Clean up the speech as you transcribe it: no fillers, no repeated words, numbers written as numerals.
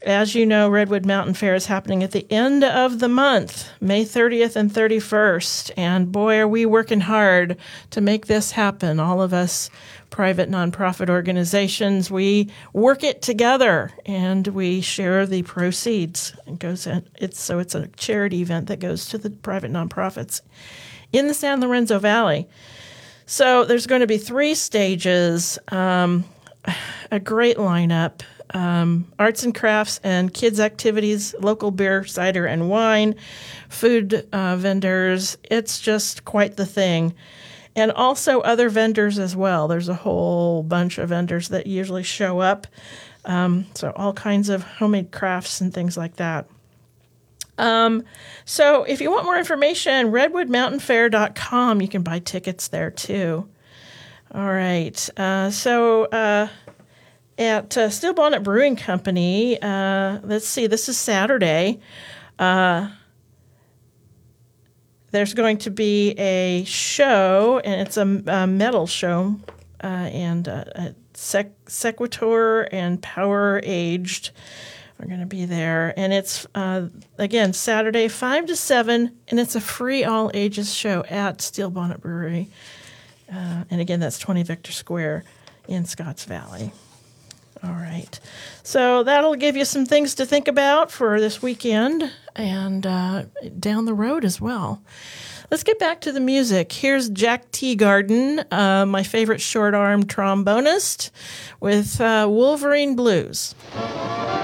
as you know, Redwood Mountain Fair is happening at the end of the month, May 30th and 31st. And boy, are we working hard to make this happen. All of us private nonprofit organizations, we work it together and we share the proceeds. It's a charity event that goes to the private nonprofits in the San Lorenzo Valley. So there's going to be 3 stages, a great lineup. Arts and crafts and kids' activities, local beer, cider, and wine, food vendors. It's just quite the thing. And also other vendors as well. There's a whole bunch of vendors that usually show up. So all kinds of homemade crafts and things like that. So if you want more information, redwoodmountainfair.com. You can buy tickets there too. All right. At Steel Bonnet Brewing Company, let's see, this is Saturday. There's going to be a show, and it's a metal show, and Sequitur and Power Aged are going to be there. And it's, again, Saturday, 5 to 7, and it's a free all-ages show at Steel Bonnet Brewery. And again, that's 20 Victor Square in Scotts Valley. All right. So that'll give you some things to think about for this weekend and down the road as well. Let's get back to the music. Here's Jack Teagarden, my favorite short-arm trombonist, with Wolverine Blues.